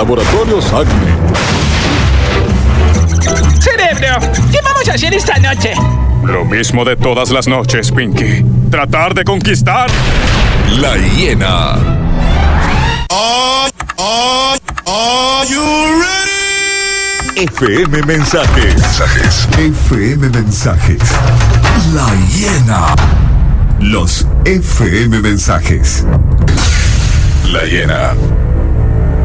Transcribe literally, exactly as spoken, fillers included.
Laboratorios Acme. Cerebro, ¿qué vamos a hacer esta noche? Lo mismo de todas las noches, Pinky. Tratar de conquistar La Hiena. Are, are, are you ready? F M Mensajes. Mensajes. F M Mensajes. La Hiena. Los F M Mensajes. La Hiena.